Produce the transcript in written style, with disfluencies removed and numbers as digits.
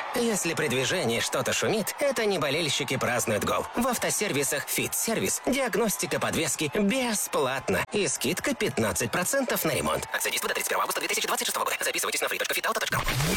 Если при движении что-то шумит, это не болельщики празднуют гол. В автосервисах «Фит-сервис» диагностика подвески бесплатно. И скидка 15% на ремонт. Акция действует до 31 августа 2026 года. Записывайтесь на free.fitauto.com.